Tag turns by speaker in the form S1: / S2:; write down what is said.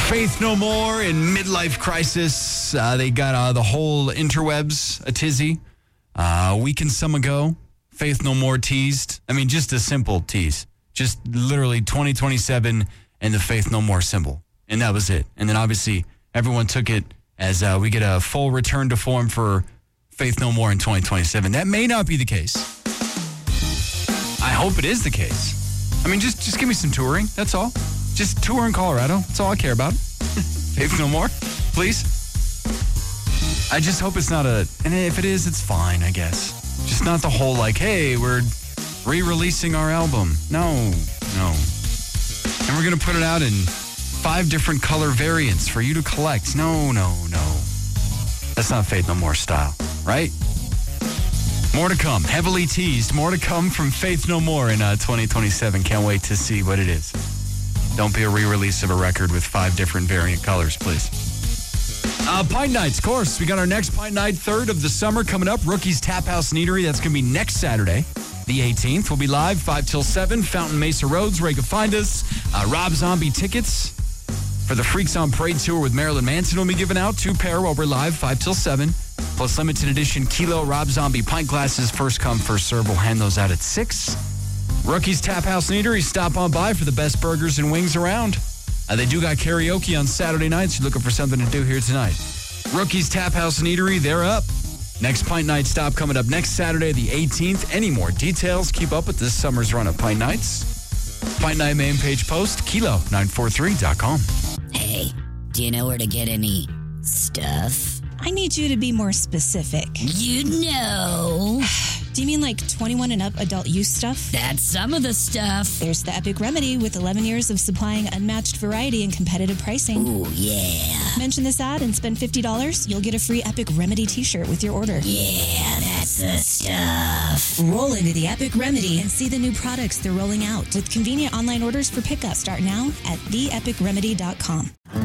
S1: Faith No More in midlife crisis. They got the whole interwebs a tizzy. A week and some ago, Faith No More teased. I mean, just a simple tease. Just literally 2027 and the Faith No More symbol. And that was it. And then obviously everyone took it as we get a full return to form for Faith No More in 2027. That may not be the case. I hope it is the case. I mean, just give me some touring. That's all. Just tour in Colorado. That's all I care about. Faith No More, please. I just hope it's not and if it is, it's fine, I guess. Just not the whole hey, we're re-releasing our album. No. And we're going to put it out in 5 different color variants for you to collect. No. That's not Faith No More style, right? More to come. Heavily teased. More to come from Faith No More in 2027. Can't wait to see what it is. Don't be a re-release of a record with 5 different variant colors, please. Pint Nights, of course. We got our next Pint Night, 3rd of the summer coming up. Rookies Tap House and Eatery. That's going to be next Saturday, the 18th. We'll be live 5 till 7. Fountain Mesa Roads, where you can find us. Rob Zombie tickets for the Freaks on Parade tour with Marilyn Manson will be given out. 2 pair while we're live, 5 till 7. Plus limited edition Kilo Rob Zombie pint glasses. First come, first serve. We'll hand those out at 6. Rookies Tap House and Eatery. Stop on by for the best burgers and wings around. They do got karaoke on Saturday nights. You're looking for something to do here tonight. Rookies Tap House and Eatery, they're up. Next Pint Night stop coming up next Saturday, the 18th. Any more details, keep up with this summer's run of Pint Nights. Pint Night main page post, kilo943.com.
S2: Hey, do you know where to get any stuff?
S3: I need you to be more specific.
S2: You know.
S3: Do you mean 21 and up adult use stuff?
S2: That's some of the stuff.
S3: There's the Epic Remedy with 11 years of supplying unmatched variety and competitive pricing.
S2: Ooh, yeah.
S3: Mention this ad and spend $50. You'll get a free Epic Remedy t-shirt with your order.
S2: Yeah, that's the stuff.
S3: Roll into the Epic Remedy and see the new products they're rolling out with convenient online orders for pickup. Start now at theepicremedy.com.